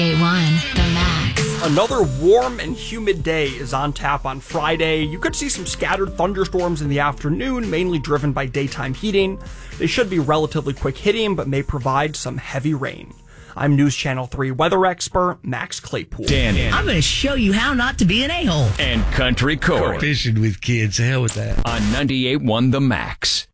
98.1 The Max. Another warm and humid day is on tap on Friday. You could see some scattered thunderstorms in the afternoon, mainly driven by daytime heating. They should be relatively quick hitting, but may provide some heavy rain. I'm News Channel 3 weather expert Max Claypool. Dan. I'm going to show you how not to be an a-hole. And Country Corey. Fishing with kids, hell with that. On 98.1 The Max.